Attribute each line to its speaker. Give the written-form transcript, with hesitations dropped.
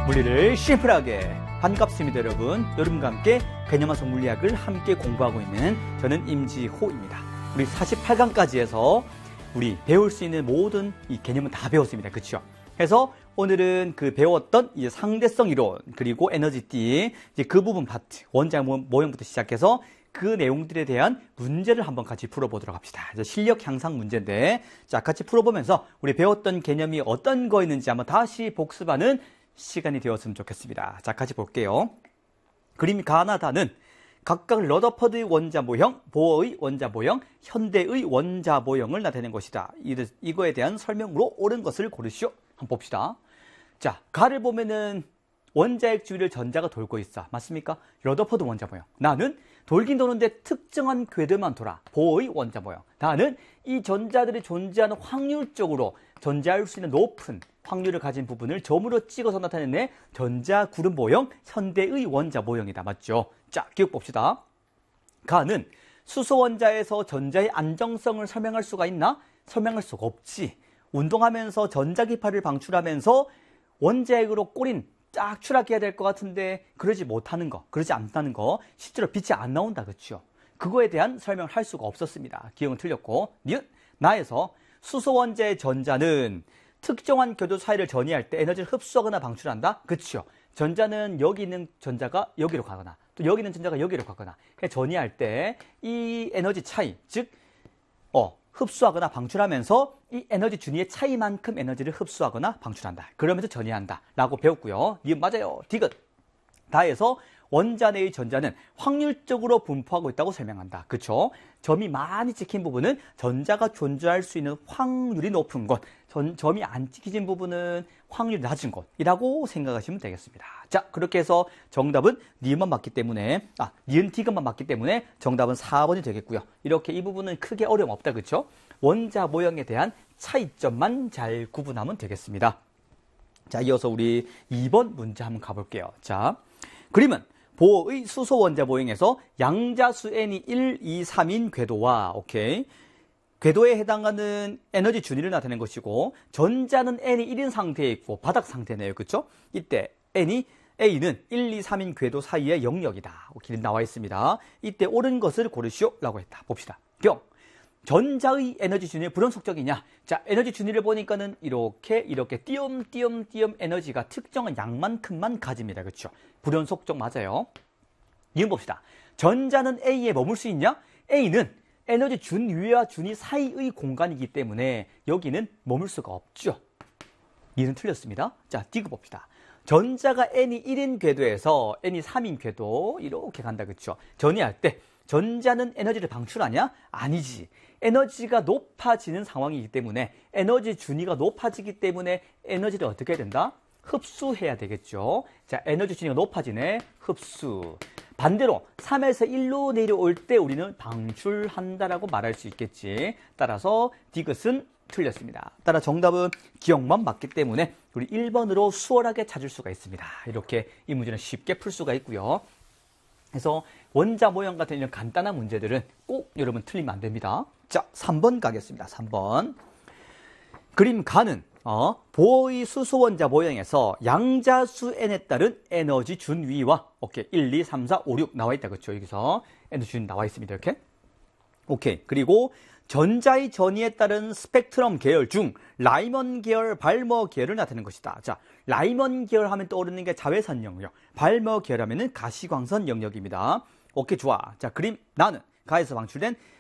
Speaker 1: 물리를 심플하게. 반갑습니다, 여러분. 여러분과 함께 개념화성 물리학을 함께 공부하고 있는 저는 임지호입니다. 우리 48강까지 해서 우리 배울 수 있는 모든 이 개념은 다 배웠습니다. 그렇죠? 그래서 오늘은 그 배웠던 이 상대성 이론 그리고 에너지띠 이제 그 부분 파트 원자 모형부터 시작해서 그 내용들에 대한 문제를 한번 같이 풀어보도록 합시다. 이제 실력 향상 문제인데 자 같이 풀어보면서 우리 배웠던 개념이 어떤 거였는지 한번 다시 복습하는 시간이 되었으면 좋겠습니다. 자 같이 볼게요. 그림 가나다는 각각 러더퍼드의 원자 모형, 보어의 원자 모형, 현대의 원자 모형을 나타낸 것이다. 이거에 대한 설명으로 옳은 것을 고르시오. 한번 봅시다. 자, 가를 보면은 원자핵 주위를 전자가 돌고 있어. 맞습니까? 러더퍼드 원자 모형. 나는 돌긴 도는데 특정한 궤도만 돌아. 보어의 원자 모형. 나는 이 전자들이 존재하는 확률적으로 존재할 수 있는 높은 확률을 가진 부분을 점으로 찍어서 나타내는 전자 구름 모형, 현대의 원자 모형이다. 맞죠? 자, 기억 봅시다. 가는 수소 원자에서 전자의 안정성을 설명할 수가 있나? 설명할 수가 없지. 운동하면서 전자기파를 방출하면서 원자핵으로 꼬린 쫙 추락해야 될 것 같은데 그러지 못하는 거, 그러지 않다는 거, 실제로 빛이 안 나온다. 그렇죠? 그거에 대한 설명을 할 수가 없었습니다. 기억은 틀렸고. 나에서 수소 원자의 전자는 특정한 교도 사이를 전이할 때 에너지를 흡수하거나 방출한다? 그렇죠. 전자는 여기 있는 전자가 여기로 가거나 또 여기 있는 전자가 여기로 가거나 그냥 전이할 때 이 에너지 차이, 즉 흡수하거나 방출하면서 이 에너지 준위의 차이만큼 에너지를 흡수하거나 방출한다. 그러면서 전이한다 라고 배웠고요. 맞아요. 디귿. 다해서 원자 내의 전자는 확률적으로 분포하고 있다고 설명한다. 그렇죠? 점이 많이 찍힌 부분은 전자가 존재할 수 있는 확률이 높은 곳, 점이 안 찍힌 부분은 확률이 낮은 곳이라고 생각하시면 되겠습니다. 자, 그렇게 해서 정답은 니은만 맞기 때문에 니은 디귿만 맞기 때문에 정답은 4번이 되겠고요. 이렇게 이 부분은 크게 어려움 없다. 그렇죠? 원자 모형에 대한 차이점만 잘 구분하면 되겠습니다. 자, 이어서 우리 2번 문제 한번 가볼게요. 자, 그림은 보어의 수소 원자 모형에서 양자수 n이 1, 2, 3인 궤도와 궤도에 해당하는 에너지 준위를 나타낸 것이고 전자는 n이 1인 상태에 있고 바닥 상태네요. 그렇죠? 이때 A는 1, 2, 3인 궤도 사이의 영역이다. 이렇게 나와 있습니다. 이때 옳은 것을 고르시오 라고 했다. 봅시다. 전자의 에너지 준위의 불연속적이냐? 자, 에너지 준위를 보니까는 이렇게 띄엄띄엄 에너지가 특정한 양만큼만 가집니다. 그렇죠? 불연속적 맞아요. 이건 봅시다. 전자는 A에 머물 수 있냐? A는 에너지 준위와 준위 사이의 공간이기 때문에 여기는 머물 수가 없죠. 이는 틀렸습니다. 자, 디귿 봅시다. 전자가 n이 1인 궤도에서 n이 3인 궤도 이렇게 간다. 그렇죠? 전이할 때 전자는 에너지를 방출하냐? 아니지. 에너지가 높아지는 상황이기 때문에 에너지 준위가 높아지기 때문에 에너지를 어떻게 해야 된다? 흡수해야 되겠죠. 자, 에너지 준위가 높아지네. 흡수. 반대로 3에서 1로 내려올 때 우리는 방출한다라고 말할 수 있겠지. 따라서 디귿은 틀렸습니다. 따라 정답은 기억만 맞기 때문에 우리 1번으로 수월하게 찾을 수가 있습니다. 이렇게 이 문제는 쉽게 풀 수가 있고요. 그래서 원자 모형 같은 이런 간단한 문제들은 꼭 여러분 틀리면 안 됩니다. 자, 3번 가겠습니다. 3번. 그림 가는 보어의 수소 원자 모형에서 양자수 n에 따른 에너지 준위와 1, 2, 3, 4, 5, 6 나와 있다. 그렇죠? 여기서 에너지 준위 나와 있습니다. 이렇게. 그리고 전자의 전위에 따른 스펙트럼 계열 중 라이먼 계열, 발머 계열을 나타내는 것이다. 자, 라이먼 계열 하면 떠오르는 게 자외선 영역, 발머 계열 하면은 가시광선 영역입니다. 좋아. 자, 그림 나는 가에서 방출된